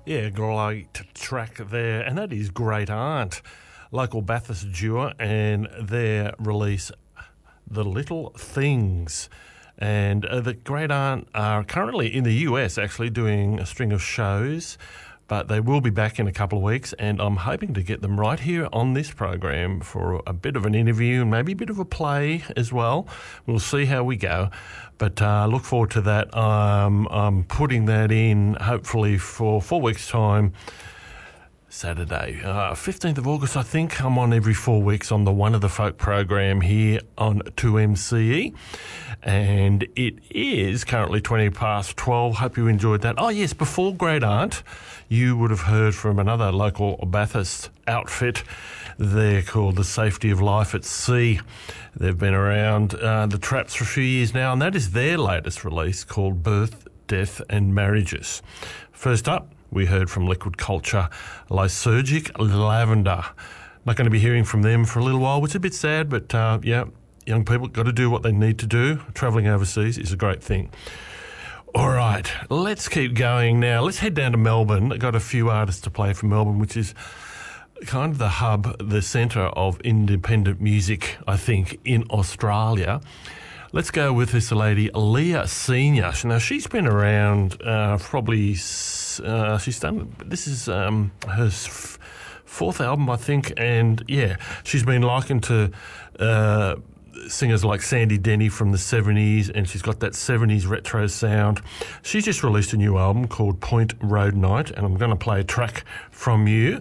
Yeah, great track there, and that is Great Aunt, local Bathurst duo, and their release, The Little Things. And the Great Aunt are currently in the US, actually doing a string of shows, but they will be back in a couple of weeks, and I'm hoping to get them right here on this program for a bit of an interview and maybe a bit of a play as well. We'll see how we go, but look forward to that. I'm putting that in hopefully for 4 weeks' time, Saturday, 15th of August, I think. I'm on every 4 weeks on the One of the Folk program here on 2MCE, and it is currently 20 past 12. Hope you enjoyed that. Oh, yes, before Great Aunt, you would have heard from another local Bathurst outfit. They're called The Safety of Life at Sea. They've been around the traps for a few years now, and that is their latest release called Birth, Death and Marriages. First up, we heard from Liquid Culture, Lysergic Lavender. Not going to be hearing from them for a little while, which is a bit sad, but yeah, young people got to do what they need to do. Travelling overseas is a great thing. All right, let's keep going now. Let's head down to Melbourne. I've got a few artists to play from Melbourne, which is kind of the hub, the centre of independent music, I think, in Australia. Let's go with this lady, Leah Senior. Now, she's been around probably, she's done, this is her fourth album, I think, and yeah, she's been likened to singers like Sandy Denny from the 70s, and she's got that 70s retro sound. She's just released a new album called Point Road Night, and I'm going to play a track for you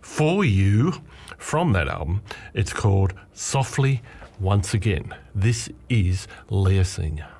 from that album. It's called Softly Once Again. This is Leah Senior.